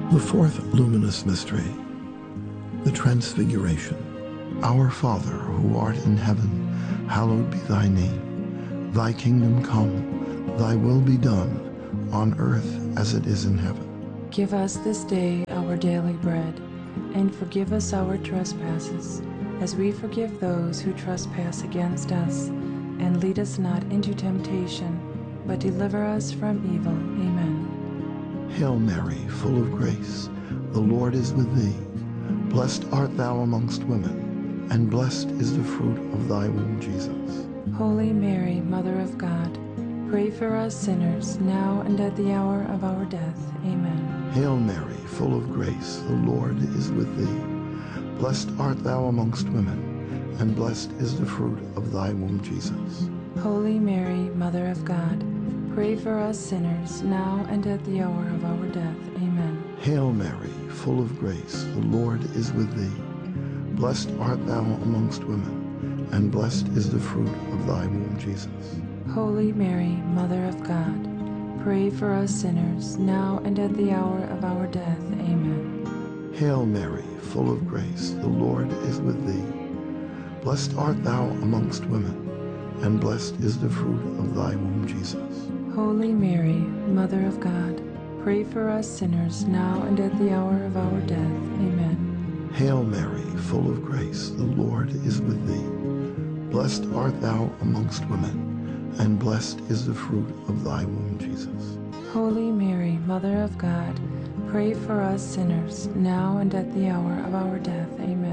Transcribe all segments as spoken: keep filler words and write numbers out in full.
The fourth luminous mystery, the Transfiguration. Our Father, who art in heaven, hallowed be thy name. Thy kingdom come, thy will be done, on earth as it is in heaven. Give us this day our daily bread, and forgive us our trespasses, as we forgive those who trespass against us. And lead us not into temptation, but deliver us from evil. Amen. Hail Mary, full of grace, the Lord is with thee. Blessed art thou amongst women, and blessed is the fruit of thy womb, Jesus. Holy Mary, Mother of God, pray for us sinners, now and at the hour of our death. Amen. Hail Mary, full of grace, the Lord is with thee. Blessed art thou amongst women, and blessed is the fruit of thy womb, Jesus. Holy Mary, Mother of God, pray for us sinners, now and at the hour of our death. Amen. Hail Mary, full of grace, the Lord is with thee. Blessed art thou amongst women, and blessed is the fruit of thy womb, Jesus. Holy Mary, Mother of God, pray for us sinners, now and at the hour of our death. Amen. Hail Mary, full of grace, the Lord is with thee. Blessed art thou amongst women, and blessed is the fruit of thy womb, Jesus. Holy Mary, Mother of God, pray for us sinners, now and at the hour of our death. Amen. Hail Mary, full of grace, the Lord is with thee. Blessed art thou amongst women, and blessed is the fruit of thy womb, Jesus. Holy Mary, Mother of God, pray for us sinners, now and at the hour of our death.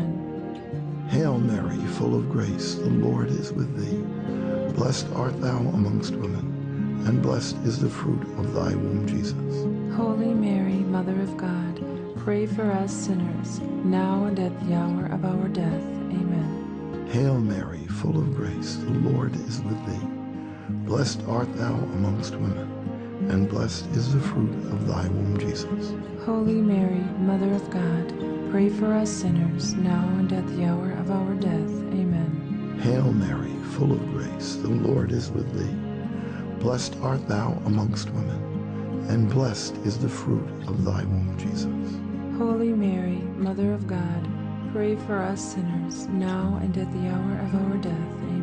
Amen. Hail Mary, full of grace, the Lord is with thee. Blessed art thou amongst women, and blessed is the fruit of thy womb, Jesus. Holy Mary, Mother of God, pray for us sinners, now and at the hour of our death. Amen. Hail Mary, full of grace, the Lord is with thee. Blessed art thou amongst women, and blessed is the fruit of thy womb, Jesus. Holy Mary, Mother of God, pray for us sinners, now and at the hour of our death. Amen. Hail Mary, full of grace, the Lord is with thee. Blessed art thou amongst women, and blessed is the fruit of thy womb, Jesus. Holy Mary, Mother of God, pray for us sinners, now and at the hour of our death.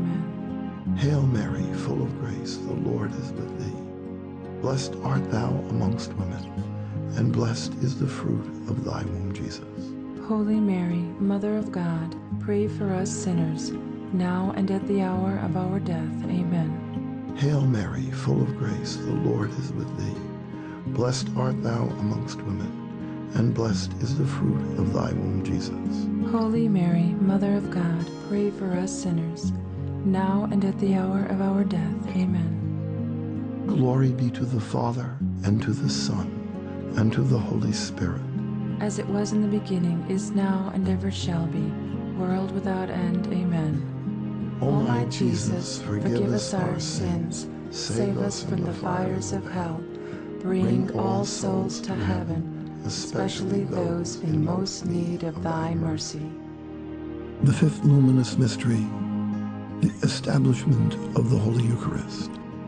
Amen. Hail Mary, full of grace, the Lord is with thee. Blessed art thou amongst women, and blessed is the fruit of thy womb, Jesus. Holy Mary, Mother of God, pray for us sinners, now and at the hour of our death. Amen. Hail Mary, full of grace, the Lord is with thee. Blessed art thou amongst women, and blessed is the fruit of thy womb, Jesus. Holy Mary, Mother of God, pray for us sinners, now and at the hour of our death. Amen. Glory be to the Father, and to the Son, and to the Holy Spirit. As it was in the beginning, is now, and ever shall be, world without end. Amen. O my Jesus, forgive us our sins, save us from the fires of hell, bring all souls to heaven, especially those in most need of thy mercy. The fifth luminous mystery, the establishment of the Holy Eucharist.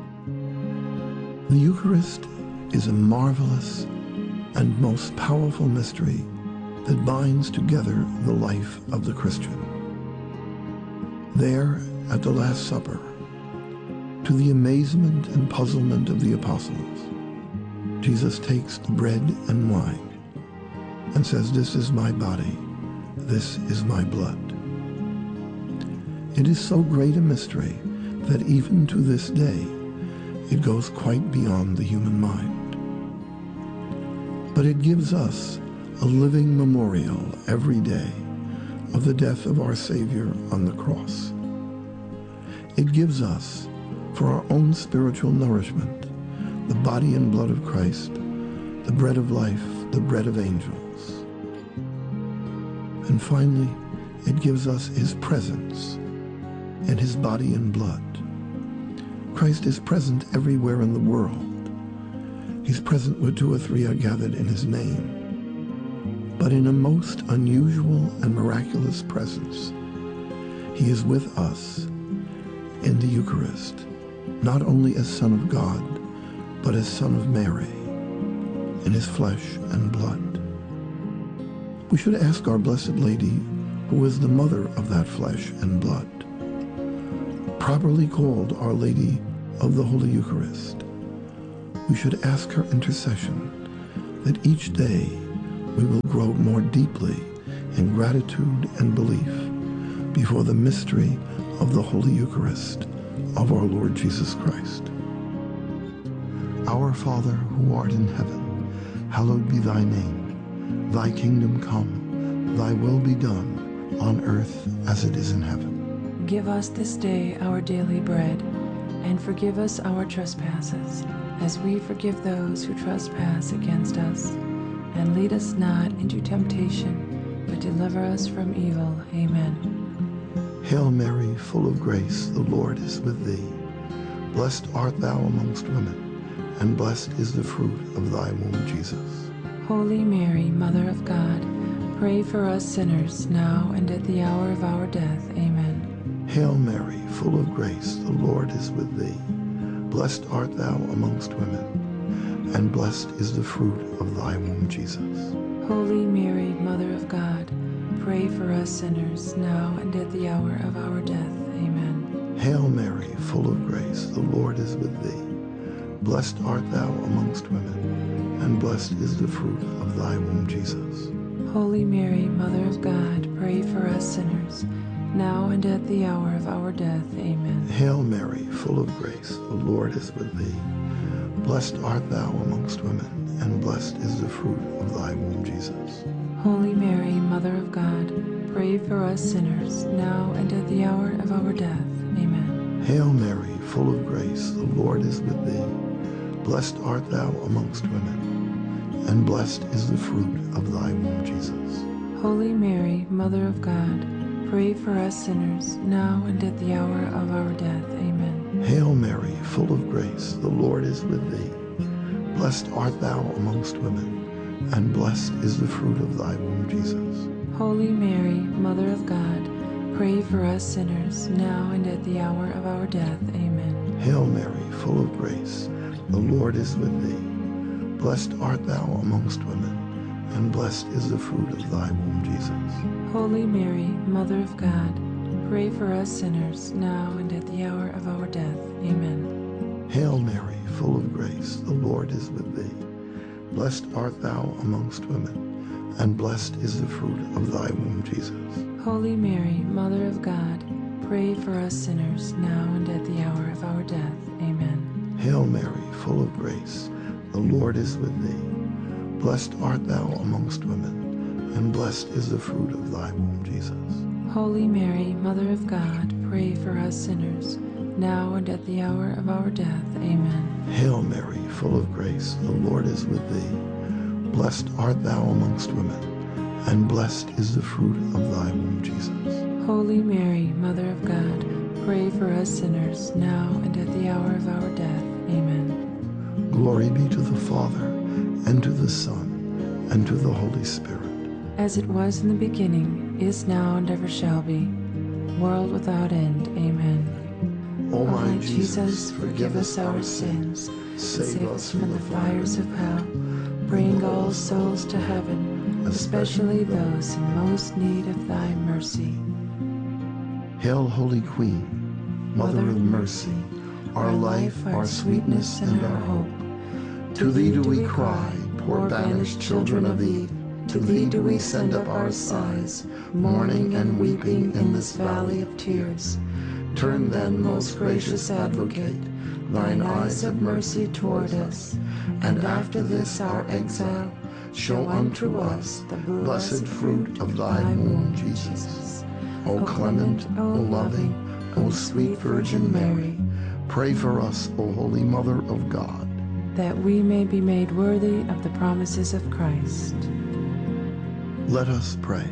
The Eucharist is a marvelous and most powerful mystery that binds together the life of the Christian. There, at the Last Supper, to the amazement and puzzlement of the apostles, Jesus takes the bread and wine and says, "This is my body, this is my blood." It is so great a mystery that even to this day, it goes quite beyond the human mind. But it gives us a living memorial every day of the death of our Savior on the cross. It gives us, for our own spiritual nourishment, the body and blood of Christ, the bread of life, the bread of angels. And finally, it gives us his presence and his body and blood. Christ is present everywhere in the world. He's present where two or three are gathered in his name. But in a most unusual and miraculous presence, he is with us in the Eucharist, not only as Son of God, but as Son of Mary, in his flesh and blood. We should ask Our Blessed Lady, who is the mother of that flesh and blood, properly called Our Lady of the Holy Eucharist. We should ask her intercession that each day we will grow more deeply in gratitude and belief before the mystery of the Holy Eucharist of our Lord Jesus Christ. Our Father, who art in heaven, hallowed be thy name. Thy kingdom come, thy will be done, on earth as it is in heaven. Give us this day our daily bread, and forgive us our trespasses, as we forgive those who trespass against us. And lead us not into temptation, but deliver us from evil. Amen. Hail Mary, full of grace, the Lord is with thee. Blessed art thou amongst women, and blessed is the fruit of thy womb, Jesus. Holy Mary, Mother of God, pray for us sinners, now and at the hour of our death. Amen. Hail Mary, full of grace, the Lord is with thee. Blessed art thou amongst women, and blessed is the fruit of thy womb, Jesus. Holy Mary, Mother of God, pray for us sinners, now and at the hour of our death. Amen. Hail Mary, full of grace, the Lord is with thee. Blessed art thou amongst women, and blessed is the fruit of thy womb, Jesus. Holy Mary, Mother of God, pray for us sinners, now and at the hour of our death. Amen. Hail Mary, full of grace, the Lord is with thee. Blessed art thou amongst women, and blessed is the fruit of thy womb, Jesus. Holy Mary, Mother of God, pray for us sinners, now and at the hour of our death. Amen. Hail Mary, full of grace, the Lord is with thee. Blessed art thou amongst women, and blessed is the fruit of thy womb, Jesus. Holy Mary, Mother of God, pray for us sinners, now and at the hour of our death. Amen. Hail Mary, full of grace, the Lord is with thee. Blessed art thou amongst women, and blessed is the fruit of thy womb, Jesus. Holy Mary, Mother of God, pray for us sinners, now and at the hour of our death. Amen. Hail Mary, full of grace, the Lord is with thee. Blessed art thou amongst women, and blessed is the fruit of thy womb, Jesus. Holy Mary, Mother of God, pray for us sinners, now and at the hour of our death. Amen. Hail Mary, full of grace, the Lord is with thee. Blessed art thou amongst women, and blessed is the fruit of thy womb, Jesus. Holy Mary, Mother of God, pray for us sinners, now and at the hour of our death. Amen. Hail Mary, full of grace, the Lord is with thee. Blessed art thou amongst women, and blessed is the fruit of thy womb, Jesus. Holy Mary, Mother of God, pray for us sinners, now and at the hour of our death. Amen. Hail Mary, full of grace, the Lord is with thee. Blessed art thou amongst women, and blessed is the fruit of thy womb, Jesus. Holy Mary, Mother of God, pray for us sinners, now and at the hour of our death. Amen. Glory be to the Father, and to the Son, and to the Holy Spirit. As it was in the beginning, is now, and ever shall be, world without end. Amen. O my my Jesus, forgive us our sins, save us from the fires of hell, bring all souls to heaven, especially those in most need of thy mercy. Hail, Holy Queen, Mother of mercy, our life, our sweetness, and our hope. To thee do we cry, poor banished children of Eve. To thee do we send up our sighs, mourning and weeping in this valley of tears. Turn then, most gracious Advocate, thine eyes of mercy toward us, and after this our exile, show unto us the blessed fruit of thy womb, Jesus. O clement, O loving, O sweet Virgin Mary, pray for us, O Holy Mother of God, that we may be made worthy of the promises of Christ. Let us pray.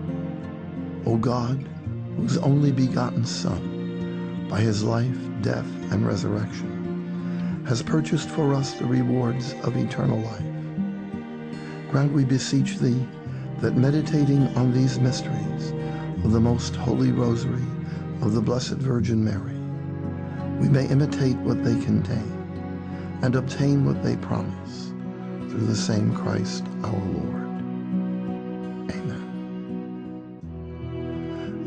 O God, whose only begotten Son, by his life, death, and resurrection, has purchased for us the rewards of eternal life, grant, we beseech thee, that meditating on these mysteries of the most holy rosary of the Blessed Virgin Mary, we may imitate what they contain and obtain what they promise, through the same Christ our Lord. Amen.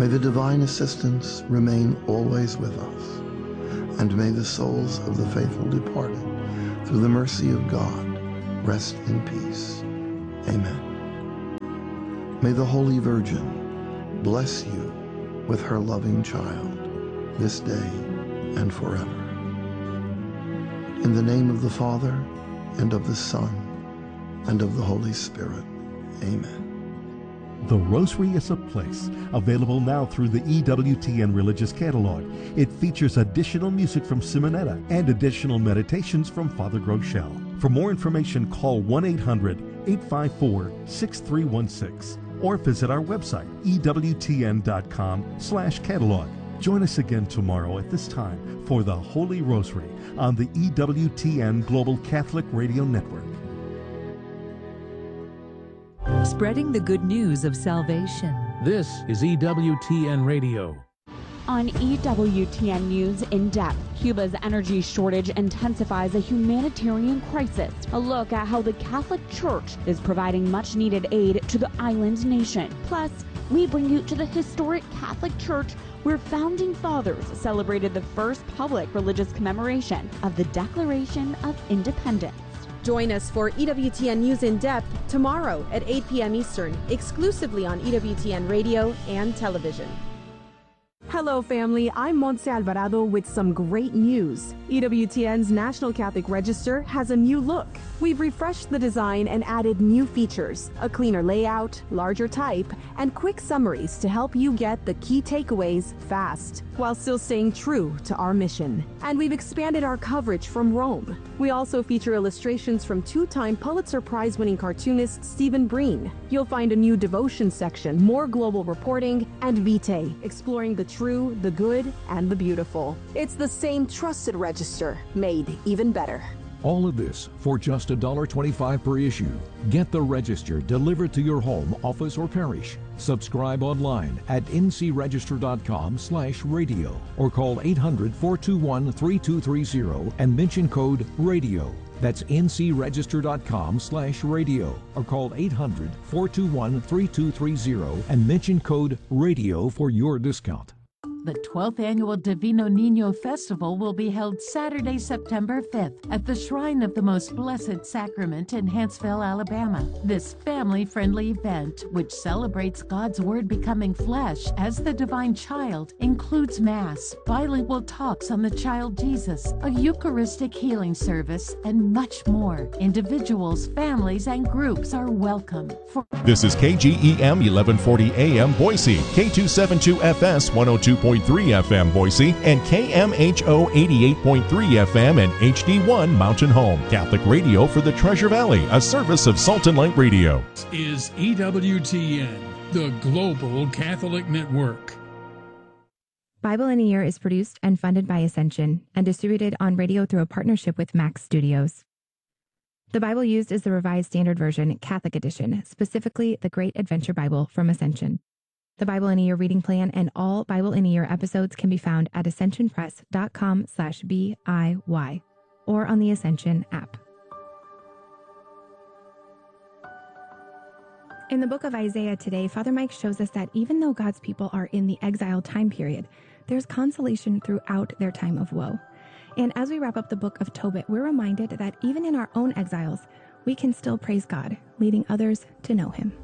May the divine assistance remain always with us, and may the souls of the faithful departed, through the mercy of God, rest in peace. Amen. May the Holy Virgin bless you with her loving child, this day and forever. In the name of the Father, and of the Son, and of the Holy Spirit. Amen. The Rosary is a Place, available now through the E W T N Religious Catalog. It features additional music from Simonetta and additional meditations from Father Groeschel. For more information, call one eight hundred, eight five four, six three one six or visit our website, E W T N dot com slash catalog. Join us again tomorrow at this time for the Holy Rosary on the E W T N Global Catholic Radio Network. Spreading the good news of salvation. This is E W T N Radio. On E W T N News In Depth, Cuba's energy shortage intensifies a humanitarian crisis. A look at how the Catholic Church is providing much-needed aid to the island nation. Plus, we bring you to the historic Catholic Church where Founding Fathers celebrated the first public religious commemoration of the Declaration of Independence. Join us for E W T N News In Depth tomorrow at eight p.m. Eastern, exclusively on E W T N Radio and television. Hello, family. I'm Montse Alvarado with some great news. E W T N's National Catholic Register has a new look. We've refreshed the design and added new features, a cleaner layout, larger type, and quick summaries to help you get the key takeaways fast, while still staying true to our mission. And we've expanded our coverage from Rome. We also feature illustrations from two-time Pulitzer Prize-winning cartoonist Stephen Breen. You'll find a new devotion section, more global reporting, and Vitae, exploring the true, the good, and the beautiful. It's the same trusted register, made even better. All of this for just one dollar twenty-five per issue. Get the Register delivered to your home, office, or parish. Subscribe online at n c register dot com slash radio or call eight hundred, four two one, three two three zero and mention code RADIO. That's n c register dot com slash radio or call eight hundred, four two one, three two three zero and mention code RADIO for your discount. The twelfth Annual Divino Niño Festival will be held Saturday, September fifth at the Shrine of the Most Blessed Sacrament in Huntsville, Alabama. This family-friendly event, which celebrates God's Word becoming flesh as the divine child, includes Mass, bilingual talks on the child Jesus, a Eucharistic healing service, and much more. Individuals, families, and groups are welcome. For This is K G E M eleven forty A M Boise, K two seventy-two F S one oh two point three F M Boise, and K M H O eighty-eight point three F M and H D one Mountain Home. Catholic radio for the Treasure Valley, a service of Salt and Light Radio. This is E W T N, the Global Catholic Network. Bible in a Year is produced and funded by Ascension and distributed on radio through a partnership with Max Studios. The Bible used is the Revised Standard Version, Catholic Edition, specifically the Great Adventure Bible from Ascension. The Bible in a Year reading plan and all Bible in a Year episodes can be found at ascension press dot com slash B I Y or on the Ascension app. In the book of Isaiah today, Father Mike shows us that even though God's people are in the exile time period, there's consolation throughout their time of woe. And as we wrap up the book of Tobit, we're reminded that even in our own exiles, we can still praise God, leading others to know Him.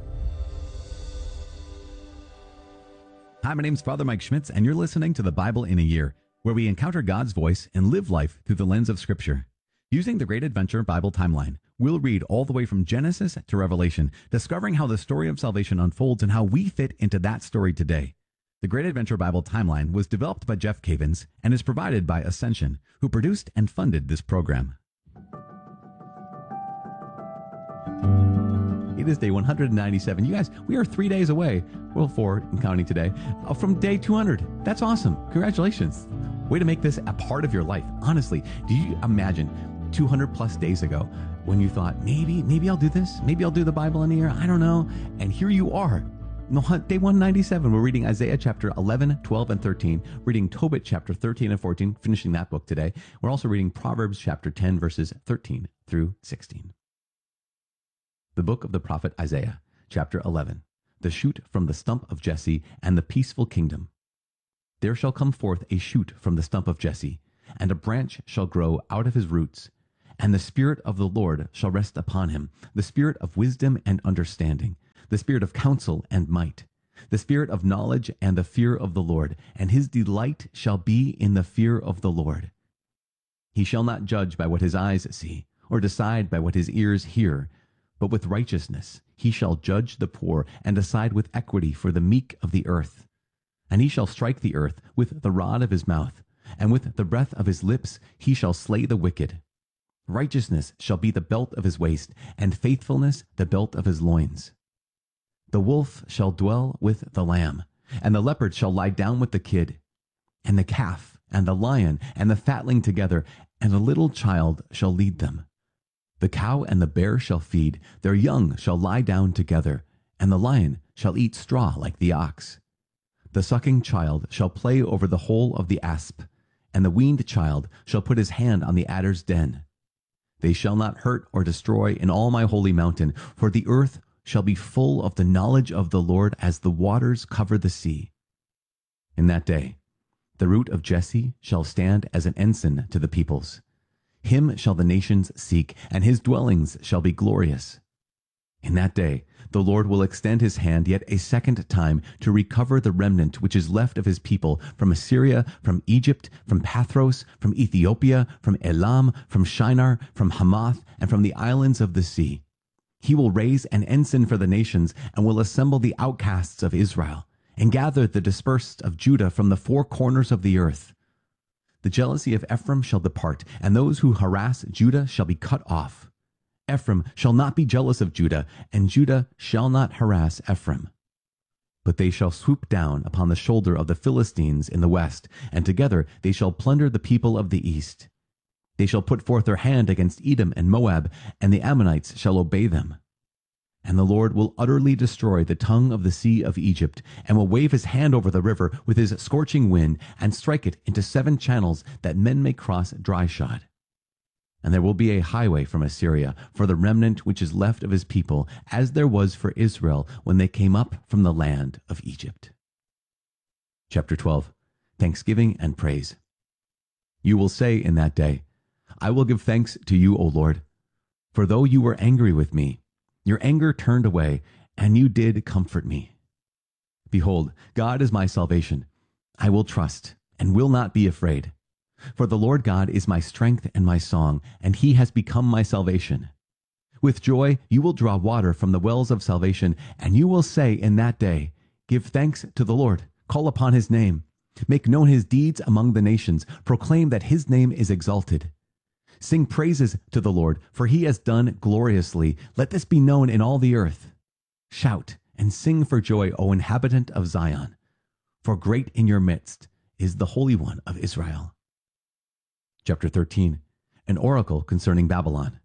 Hi, my name's Father Mike Schmitz, and you're listening to the Bible in a Year, where we encounter God's voice and live life through the lens of Scripture. Using the Great Adventure Bible Timeline, we'll read all the way from Genesis to Revelation, discovering how the story of salvation unfolds and how we fit into that story today. The Great Adventure Bible Timeline was developed by Jeff Cavins and is provided by Ascension, who produced and funded this program. It is day one hundred ninety-seven. You guys, we are three days away, well, four and counting today, from day two hundred. That's awesome. Congratulations. Way to make this a part of your life. Honestly, do you imagine two hundred plus days ago when you thought, maybe, maybe I'll do this, maybe I'll do the Bible in a year, I don't know. And here you are. Day one ninety-seven, we're reading Isaiah chapter eleven, twelve, and thirteen, reading Tobit chapter thirteen and fourteen, finishing that book today. We're also reading Proverbs chapter ten, verses thirteen through sixteen. The book of the prophet Isaiah, chapter eleven. the shoot from the stump of Jesse, and the peaceful kingdom. There shall come forth a shoot from the stump of Jesse, and a branch shall grow out of his roots. And the Spirit of the Lord shall rest upon him, the Spirit of wisdom and understanding, the Spirit of counsel and might, the Spirit of knowledge and the fear of the Lord, and his delight shall be in the fear of the Lord. He shall not judge by what his eyes see, or decide by what his ears hear, but with righteousness he shall judge the poor, and decide with equity for the meek of the earth. And he shall strike the earth with the rod of his mouth, and with the breath of his lips he shall slay the wicked. Righteousness shall be the belt of his waist, and faithfulness the belt of his loins. The wolf shall dwell with the lamb, and the leopard shall lie down with the kid, and the calf, and the lion, and the fatling together, and a little child shall lead them. The cow and the bear shall feed, their young shall lie down together, and the lion shall eat straw like the ox. The sucking child shall play over the hole of the asp, and the weaned child shall put his hand on the adder's den. They shall not hurt or destroy in all my holy mountain, for the earth shall be full of the knowledge of the Lord as the waters cover the sea. In that day the root of Jesse shall stand as an ensign to the peoples. Him shall the nations seek, and his dwellings shall be glorious. In that day the Lord will extend his hand yet a second time to recover the remnant which is left of his people from Assyria, from Egypt, from Pathros, from Ethiopia, from Elam, from Shinar, from Hamath, and from the islands of the sea. He will raise an ensign for the nations, and will assemble the outcasts of Israel, and gather the dispersed of Judah from the four corners of the earth. The jealousy of Ephraim shall depart, and those who harass Judah shall be cut off. Ephraim shall not be jealous of Judah, and Judah shall not harass Ephraim. But they shall swoop down upon the shoulder of the Philistines in the west, and together they shall plunder the people of the east. They shall put forth their hand against Edom and Moab, and the Ammonites shall obey them. And the Lord will utterly destroy the tongue of the sea of Egypt, and will wave his hand over the river with his scorching wind, and strike it into seven channels, that men may cross dry-shod. And there will be a highway from Assyria for the remnant which is left of his people, as there was for Israel when they came up from the land of Egypt. Chapter twelve. Thanksgiving and Praise. You will say in that day, I will give thanks to you, O Lord, for though you were angry with me, your anger turned away, and you did comfort me. Behold, God is my salvation. I will trust, and will not be afraid. For the Lord God is my strength and my song, and he has become my salvation. With joy you will draw water from the wells of salvation, and you will say in that day, Give thanks to the Lord, call upon his name. Make known his deeds among the nations, proclaim that his name is exalted. Sing praises to the Lord, for he has done gloriously. Let this be known in all the earth. Shout and sing for joy, O inhabitant of Zion, for great in your midst is the Holy One of Israel. Chapter thirteen. An oracle concerning Babylon.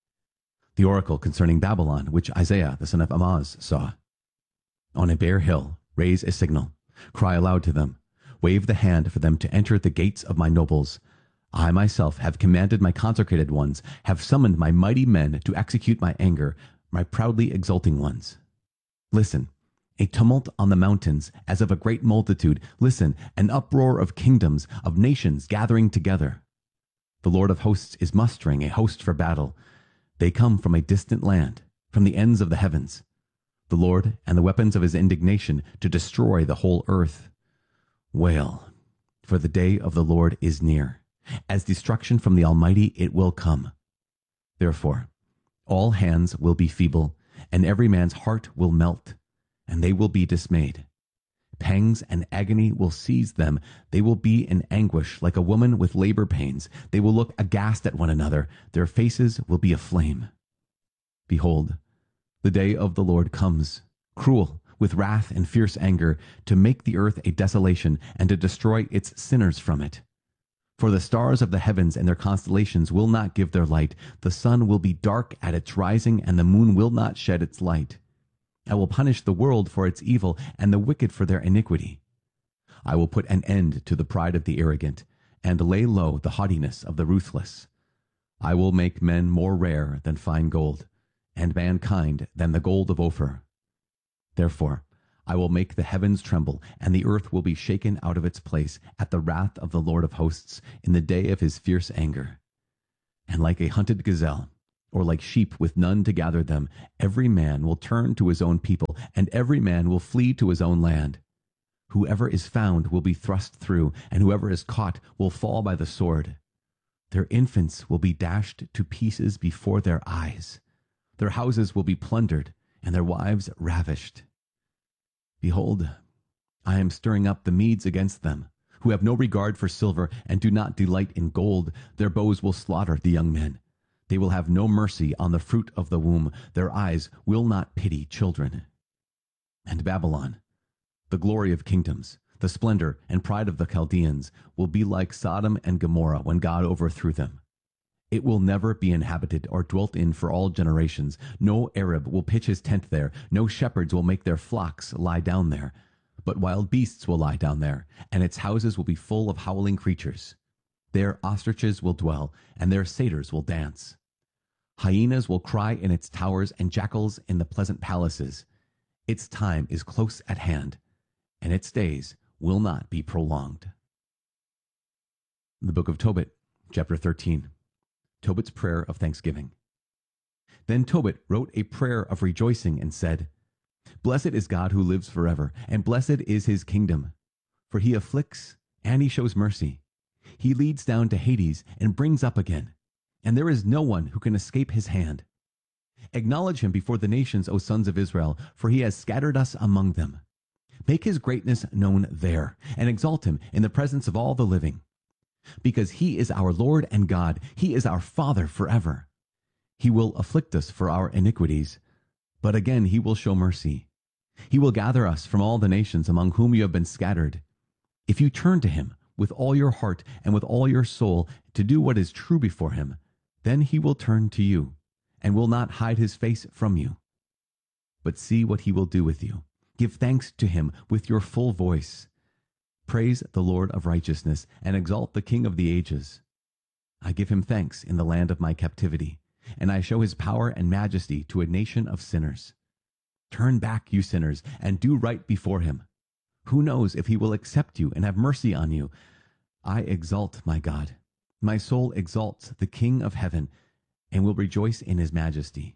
The oracle concerning Babylon, which Isaiah the son of Amoz saw. On a bare hill raise a signal, cry aloud to them, wave the hand for them to enter the gates of my nobles. I myself have commanded my consecrated ones, have summoned my mighty men to execute my anger, my proudly exulting ones. Listen, a tumult on the mountains as of a great multitude. Listen, an uproar of kingdoms, of nations gathering together. The Lord of hosts is mustering a host for battle. They come from a distant land, from the ends of the heavens. The Lord and the weapons of his indignation to destroy the whole earth. Wail, for the day of the Lord is near. As destruction from the Almighty it will come. Therefore, all hands will be feeble, and every man's heart will melt, and they will be dismayed. Pangs and agony will seize them. They will be in anguish like a woman with labor pains. They will look aghast at one another. Their faces will be aflame. Behold, the day of the Lord comes, cruel, with wrath and fierce anger, to make the earth a desolation, and to destroy its sinners from it. For the stars of the heavens and their constellations will not give their light. The sun will be dark at its rising, and the moon will not shed its light. I will punish the world for its evil, and the wicked for their iniquity. I will put an end to the pride of the arrogant, and lay low the haughtiness of the ruthless. I will make men more rare than fine gold, and mankind than the gold of Ophir. Therefore, I will make the heavens tremble, and the earth will be shaken out of its place at the wrath of the Lord of hosts in the day of his fierce anger. And like a hunted gazelle, or like sheep with none to gather them, every man will turn to his own people, and every man will flee to his own land. Whoever is found will be thrust through, and whoever is caught will fall by the sword. Their infants will be dashed to pieces before their eyes. Their houses will be plundered, and their wives ravished. Behold, I am stirring up the Medes against them, who have no regard for silver and do not delight in gold. Their bows will slaughter the young men. They will have no mercy on the fruit of the womb. Their eyes will not pity children. And Babylon, the glory of kingdoms, the splendor and pride of the Chaldeans, will be like Sodom and Gomorrah when God overthrew them. It will never be inhabited or dwelt in for all generations. No Arab will pitch his tent there. No shepherds will make their flocks lie down there. But wild beasts will lie down there, and its houses will be full of howling creatures. There ostriches will dwell, and their satyrs will dance. Hyenas will cry in its towers, and jackals in the pleasant palaces. Its time is close at hand, and its days will not be prolonged. The Book of Tobit, chapter thirteen. Tobit's prayer of thanksgiving. Then Tobit wrote a prayer of rejoicing and said, Blessed is God who lives forever, and blessed is his kingdom. For he afflicts, and he shows mercy. He leads down to Hades, and brings up again, and there is no one who can escape his hand. Acknowledge him before the nations, O sons of Israel, for he has scattered us among them. Make his greatness known there, and exalt him in the presence of all the living. Because he is our Lord and God, he is our Father forever. He will afflict us for our iniquities, but again he will show mercy. He will gather us from all the nations among whom you have been scattered. If you turn to him with all your heart and with all your soul to do what is true before him, then he will turn to you and will not hide his face from you. But see what he will do with you. Give thanks to him with your full voice. Praise the Lord of righteousness, and exalt the King of the ages. I give him thanks in the land of my captivity, and I show his power and majesty to a nation of sinners. Turn back, you sinners, and do right before him. Who knows if he will accept you and have mercy on you? I exalt my God. My soul exalts the King of heaven, and will rejoice in his majesty.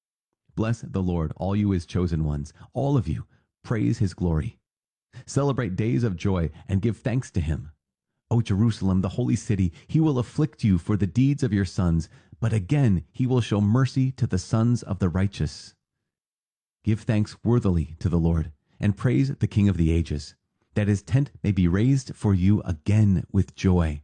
Bless the Lord, all you his chosen ones, all of you. Praise his glory. Celebrate days of joy and give thanks to him. O Jerusalem, the holy city, he will afflict you for the deeds of your sons, but again he will show mercy to the sons of the righteous. Give thanks worthily to the Lord, and praise the King of the ages, that his tent may be raised for you again with joy.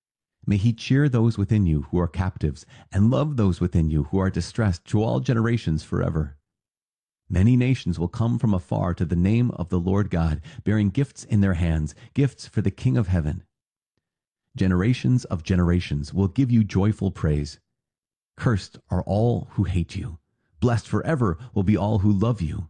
May he cheer those within you who are captives, and love those within you who are distressed to all generations forever. Many nations will come from afar to the name of the Lord God, bearing gifts in their hands, gifts for the King of heaven. Generations of generations will give you joyful praise. Cursed are all who hate you. Blessed forever will be all who love you.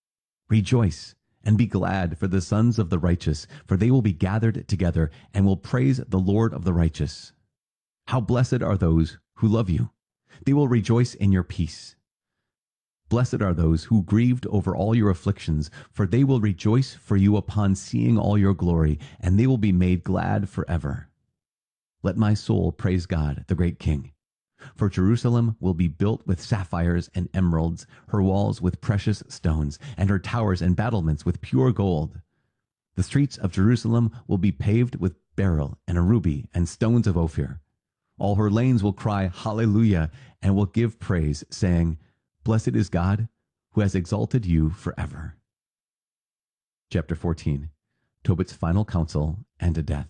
Rejoice and be glad for the sons of the righteous, for they will be gathered together and will praise the Lord of the righteous. How blessed are those who love you. They will rejoice in your peace. Blessed are those who grieved over all your afflictions, for they will rejoice for you upon seeing all your glory, and they will be made glad forever. Let my soul praise God, the great King. For Jerusalem will be built with sapphires and emeralds, her walls with precious stones, and her towers and battlements with pure gold. The streets of Jerusalem will be paved with beryl and a ruby and stones of Ophir. All her lanes will cry, Hallelujah, and will give praise, saying, Blessed is God, who has exalted you forever. Chapter fourteen. Tobit's final counsel and a death.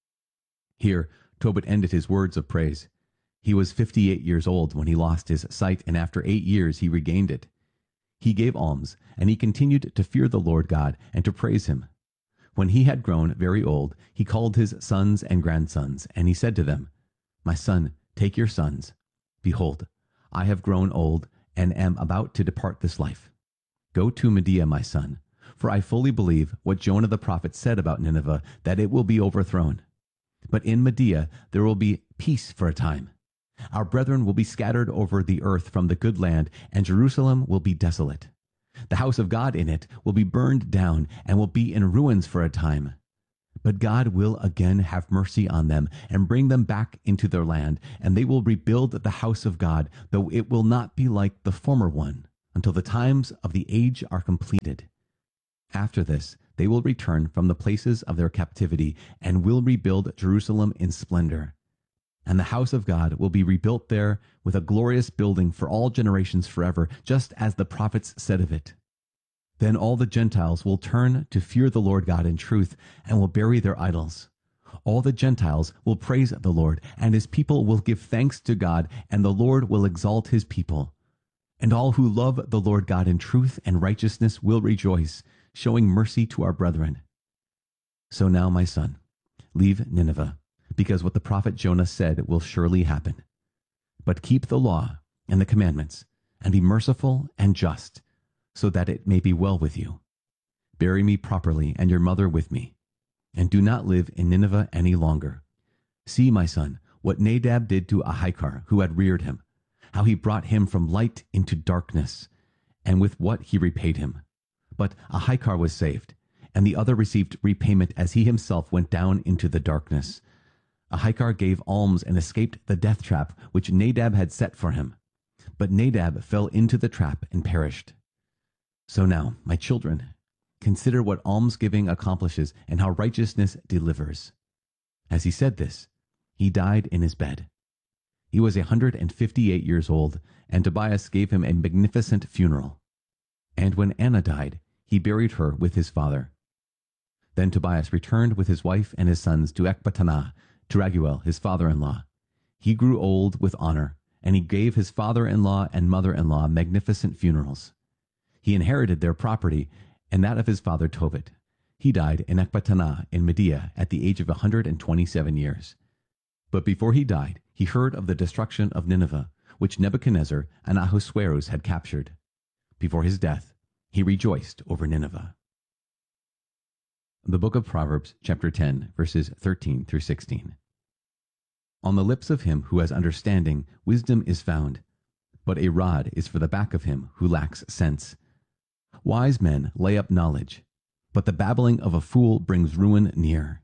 Here, Tobit ended his words of praise. He was fifty-eight years old when he lost his sight, and after eight years he regained it. He gave alms, and he continued to fear the Lord God and to praise him. When he had grown very old, he called his sons and grandsons, and he said to them, My son, take your sons. Behold, I have grown old, and am about to depart this life. Go to Media, my son, for I fully believe what Jonah the prophet said about Nineveh, that it will be overthrown. But in Media there will be peace for a time. Our brethren will be scattered over the earth from the good land, and Jerusalem will be desolate. The house of God in it will be burned down and will be in ruins for a time. But God will again have mercy on them and bring them back into their land, and they will rebuild the house of God, though it will not be like the former one, until the times of the age are completed. After this, they will return from the places of their captivity and will rebuild Jerusalem in splendor. And the house of God will be rebuilt there with a glorious building for all generations forever, just as the prophets said of it. Then all the Gentiles will turn to fear the Lord God in truth and will bury their idols. All the Gentiles will praise the Lord, and his people will give thanks to God, and the Lord will exalt his people. And all who love the Lord God in truth and righteousness will rejoice, showing mercy to our brethren. So now, my son, leave Nineveh, because what the prophet Jonah said will surely happen. But keep the law and the commandments, and be merciful and just, so that it may be well with you. Bury me properly, and your mother with me, and do not live in Nineveh any longer. See, my son, what Nadab did to Ahikar, who had reared him, how he brought him from light into darkness, and with what he repaid him. But Ahikar was saved, and the other received repayment as he himself went down into the darkness. Ahikar gave alms and escaped the death trap which Nadab had set for him. But Nadab fell into the trap and perished. So now, my children, consider what almsgiving accomplishes and how righteousness delivers. As he said this, he died in his bed. He was a hundred and fifty-eight years old, and Tobias gave him a magnificent funeral. And when Anna died, he buried her with his father. Then Tobias returned with his wife and his sons to Ecbatana, to Raguel, his father-in-law. He grew old with honor, and he gave his father-in-law and mother-in-law magnificent funerals. He inherited their property and that of his father Tobit. He died in Ecbatana in Media at the age of a hundred and twenty-seven years. But before he died, he heard of the destruction of Nineveh, which Nebuchadnezzar and Ahasuerus had captured. Before his death, he rejoiced over Nineveh. The book of Proverbs, chapter ten, verses thirteen through sixteen. On the lips of him who has understanding, wisdom is found, but a rod is for the back of him who lacks sense. Wise men lay up knowledge, but the babbling of a fool brings ruin near.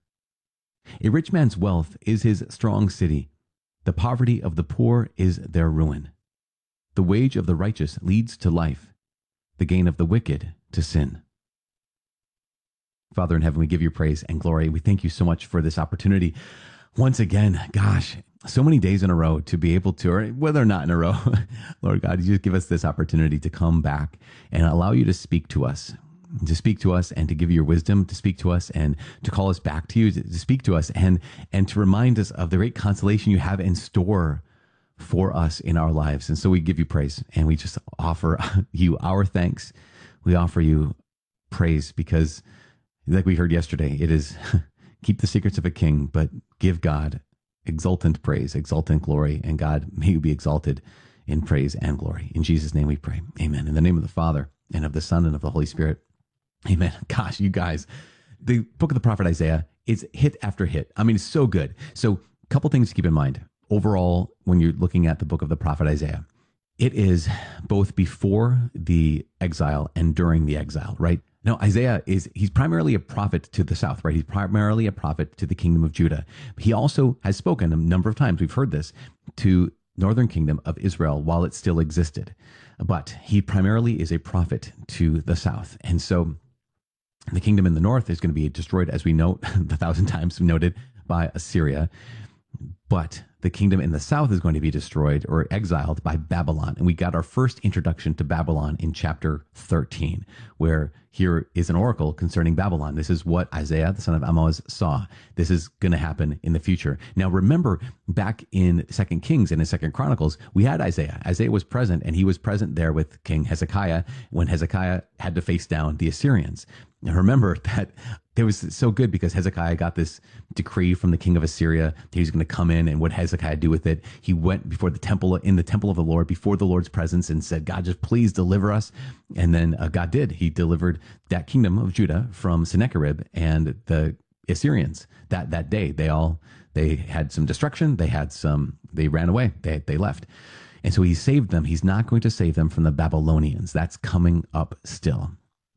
A rich man's wealth is his strong city. The poverty of the poor is their ruin. The wage of the righteous leads to life, the gain of the wicked to sin. Father in heaven, we give you praise and glory. We thank you so much for this opportunity. Once again, gosh, so many days in a row to be able to, or whether or not in a row, Lord God, you just give us this opportunity to come back and allow you to speak to us, to speak to us and to give you your wisdom, to speak to us and to call us back to you, to, to speak to us and, and to remind us of the great consolation you have in store for us in our lives. And so we give you praise and we just offer you our thanks. We offer you praise because, like we heard yesterday, it is keep the secrets of a king, but give God exultant praise, exultant glory, and God, may you be exalted in praise and glory. In Jesus' name we pray. Amen. In the name of the Father, and of the Son, and of the Holy Spirit. Amen. Gosh, you guys, the book of the prophet Isaiah is hit after hit. I mean, it's so good. So a couple things to keep in mind. Overall, when you're looking at the book of the prophet Isaiah, it is both before the exile and during the exile, right? Now, Isaiah is, he's primarily a prophet to the south, right? He's primarily a prophet to the kingdom of Judah. He also has spoken a number of times, we've heard this, to northern kingdom of Israel while it still existed. But he primarily is a prophet to the south. And so the kingdom in the north is going to be destroyed, as we note, a thousand times noted, by Assyria. But the kingdom in the south is going to be destroyed or exiled by Babylon. And we got our first introduction to Babylon in chapter thirteen, where here is an oracle concerning Babylon. This is what Isaiah, the son of Amoz, saw. This is going to happen in the future. Now, remember, back in Second Kings and in Second Chronicles, we had Isaiah. Isaiah was present, and he was present there with King Hezekiah when Hezekiah had to face down the Assyrians. Now, remember that it was so good because Hezekiah got this decree from the king of Assyria that he was going to come in, and what Hezekiah do with it? He went before the temple, in the temple of the Lord, before the Lord's presence, and said, God, just please deliver us. And then uh, God did. He delivered that kingdom of Judah from Sennacherib and the Assyrians. That that day, they all they had some destruction. They had some. They ran away. They they left. And so he saved them. He's not going to save them from the Babylonians. That's coming up still.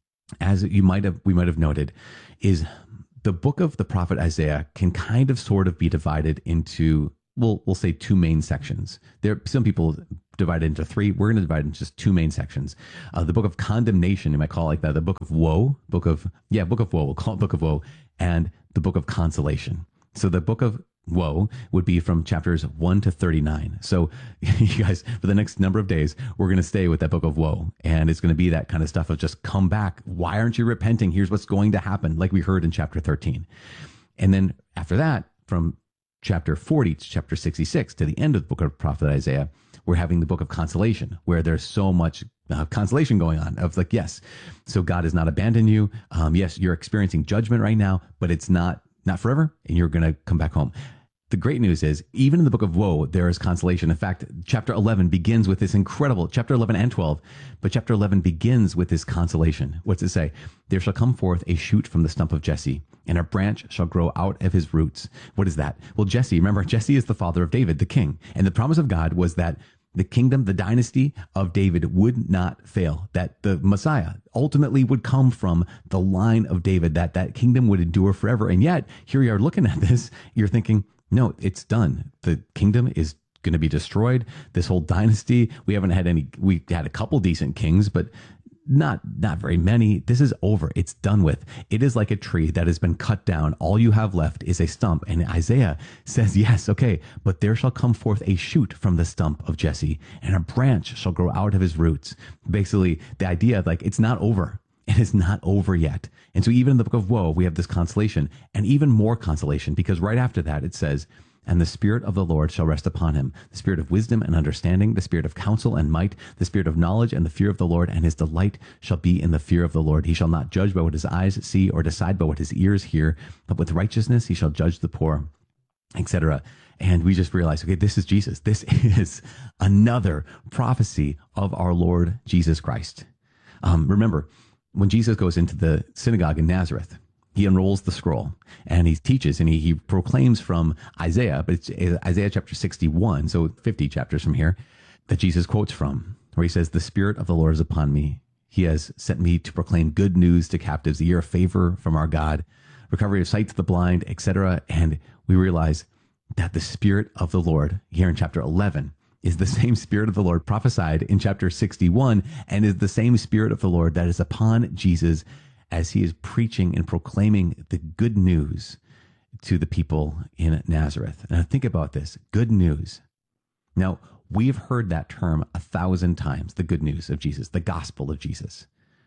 As you might have, we might have noted, is the book of the prophet Isaiah can kind of sort of be divided into, we'll, we'll say two main sections. There, some people divide it into three. We're going to divide it into just two main sections. Uh, the book of condemnation, you might call it like that. The book of woe, book of, yeah, book of woe. We'll call it book of woe, and the book of consolation. So the book of woe would be from chapters one to thirty-nine. So you guys, for the next number of days, we're going to stay with that book of woe. And it's going to be that kind of stuff of just come back. Why aren't you repenting? Here's what's going to happen, like we heard in chapter thirteen. And then after that, from chapter forty to chapter sixty-six, to the end of the book of prophet Isaiah, we're having the book of consolation, where there's so much uh, consolation going on of like, yes, so God has not abandoned you. Um, yes, you're experiencing judgment right now, but it's not not forever, and you're going to come back home. The great news is, even in the book of woe, there is consolation. In fact, chapter eleven begins with this incredible, chapter eleven and twelve, but chapter eleven begins with this consolation. What's it say? There shall come forth a shoot from the stump of Jesse, and a branch shall grow out of his roots. What is that? Well, Jesse, remember, Jesse is the father of David, the king. And the promise of God was that the kingdom, the dynasty of David would not fail, that the Messiah ultimately would come from the line of David, that that kingdom would endure forever. And yet, here you are looking at this, you're thinking, no, it's done. The kingdom is going to be destroyed. This whole dynasty, we haven't had any, we had a couple decent kings, but not not very many. This is over. It's done with. It is like a tree that has been cut down. All you have left is a stump. And Isaiah says, yes, okay, but there shall come forth a shoot from the stump of Jesse, and a branch shall grow out of his roots. Basically, the idea of like, it's not over. It is not over yet. And so even in the book of woe, we have this consolation, and even more consolation, because right after that it says, and the Spirit of the Lord shall rest upon him, the Spirit of wisdom and understanding, the Spirit of counsel and might, the Spirit of knowledge and the fear of the Lord, and his delight shall be in the fear of the Lord. He shall not judge by what his eyes see, or decide by what his ears hear, but with righteousness he shall judge the poor, et cetera. And we just realize, okay, this is Jesus. This is another prophecy of our Lord Jesus Christ. Um, remember, when Jesus goes into the synagogue in Nazareth, he unrolls the scroll and he teaches and he, he proclaims from Isaiah, but it's Isaiah chapter sixty-one, so fifty chapters from here, that Jesus quotes from, where he says, the Spirit of the Lord is upon me. He has sent me to proclaim good news to captives, a year of favor from our God, recovery of sight to the blind, et cetera. And we realize that the Spirit of the Lord here in chapter eleven is the same Spirit of the Lord prophesied in chapter sixty-one, and is the same Spirit of the Lord that is upon Jesus as he is preaching and proclaiming the good news to the people in Nazareth. Now think about this, good news. Now, we've heard that term a thousand times, the good news of Jesus, the gospel of Jesus.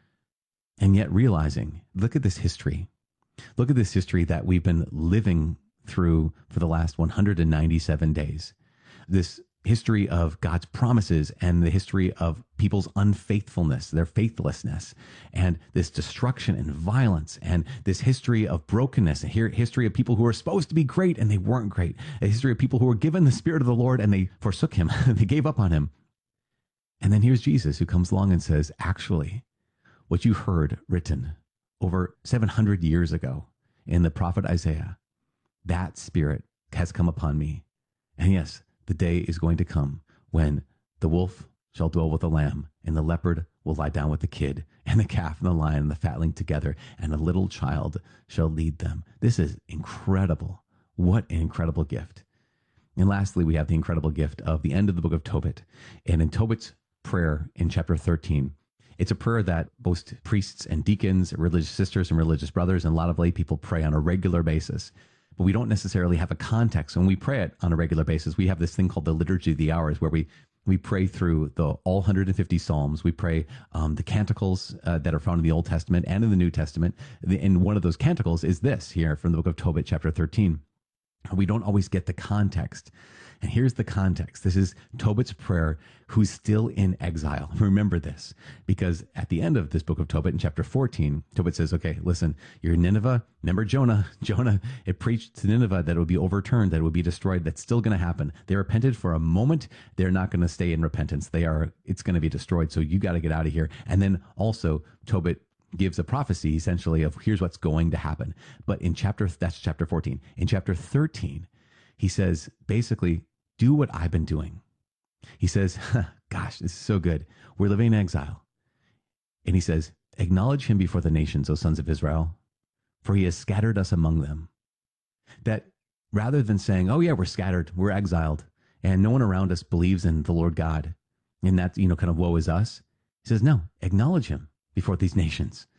And yet realizing, look at this history. Look at this history that we've been living through for the last one hundred ninety-seven days. This history of God's promises and the history of people's unfaithfulness, their faithlessness, and this destruction and violence, and this history of brokenness, and here history of people who were supposed to be great and they weren't great, a history of people who were given the Spirit of the Lord and they forsook him, they gave up on him. And then here's Jesus who comes along and says, actually, what you heard written over seven hundred years ago in the prophet Isaiah, that Spirit has come upon me. And yes, the day is going to come when the wolf shall dwell with the lamb, and the leopard will lie down with the kid, and the calf and the lion and the fatling together, and a little child shall lead them. This is incredible. What an incredible gift. And lastly, we have the incredible gift of the end of the book of Tobit. And in Tobit's prayer in chapter thirteen, it's a prayer that most priests and deacons, religious sisters and religious brothers, and a lot of lay people pray on a regular basis. But we don't necessarily have a context. When we pray it on a regular basis, we have this thing called the Liturgy of the Hours, where we we pray through the all one hundred fifty Psalms. We pray um, the canticles uh, that are found in the Old Testament and in the New Testament. The, and one of those canticles is this here from the book of Tobit, chapter thirteen. We don't always get the context. And here's the context. This is Tobit's prayer, who's still in exile. Remember this, because at the end of this book of Tobit in chapter fourteen, Tobit says, okay, listen, you're in Nineveh. Remember Jonah. Jonah, it preached to Nineveh that it would be overturned, that it would be destroyed. That's still going to happen. They repented for a moment. They're not going to stay in repentance. They are, it's going to be destroyed. So you got to get out of here. And then also Tobit gives a prophecy essentially of here's what's going to happen. But in chapter, that's chapter fourteen. In chapter thirteen, he says, basically, do what I've been doing. He says, gosh, this is so good. We're living in exile. And he says, acknowledge him before the nations, O sons of Israel, for he has scattered us among them. That rather than saying, oh yeah, we're scattered, we're exiled, and no one around us believes in the Lord God, and that, you know, kind of woe is us. He says, no, acknowledge him before these nations.